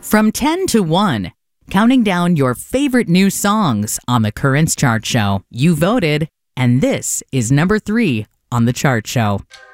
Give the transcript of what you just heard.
From 10 to 1, counting down your favorite new songs on the Currents Chart Show. You voted, and this is number 3 on the chart show.